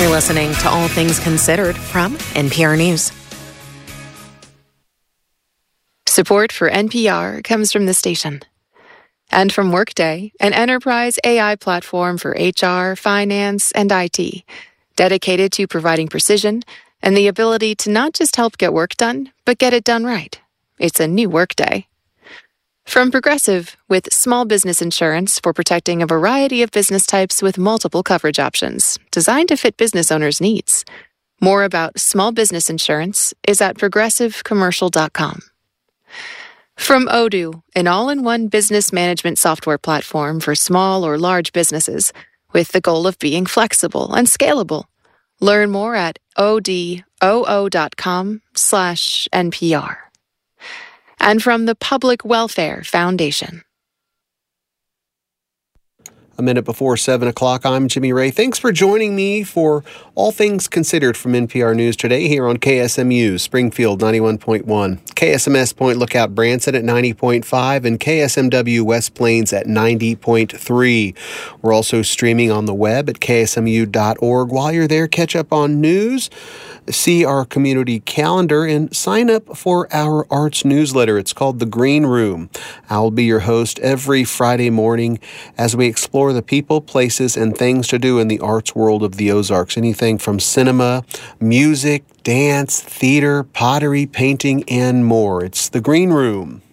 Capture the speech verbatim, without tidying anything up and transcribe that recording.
You're listening to All Things Considered from N P R News. Support for N P R comes from the station and from Workday, an enterprise A I platform for H R, finance, and I T, dedicated to providing precision and the ability to not just help get work done, but get it done right. It's a new Workday. From Progressive, with small business insurance for protecting a variety of business types with multiple coverage options, designed to fit business owners' needs. More about small business insurance is at progressive commercial dot com. From Odoo, an all-in-one business management software platform for small or large businesses, with the goal of being flexible and scalable. Learn more at odoo.com slash NPR. And from the Public Welfare Foundation. A minute before seven o'clock, I'm Jimmy Ray. Thanks for joining me for All Things Considered from N P R News today here on K S M U, Springfield ninety-one point one, K S M S Point Lookout Branson at ninety point five, and K S M W West Plains at ninety point three. We're also streaming on the web at K S M U dot org. While you're there, catch up on news, see our community calendar, and sign up for our arts newsletter. It's called The Green Room. I'll be your host every Friday morning as we explore the people, places, and things to do in the arts world of the Ozarks. Anything from cinema, music, dance, theater, pottery, painting, and more. It's The Green Room.